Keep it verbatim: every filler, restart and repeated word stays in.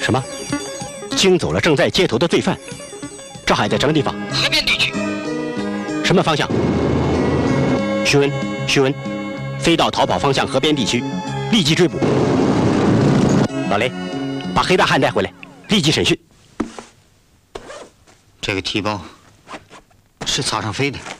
什么？惊走了正在街头的罪犯？这还在什么地方？ 河边地区。 什么方向？徐文，徐文，飞到逃跑方向河边地区，立即追捕。老雷，把黑大汉带回来，立即审讯。 这个提包是草上飞的。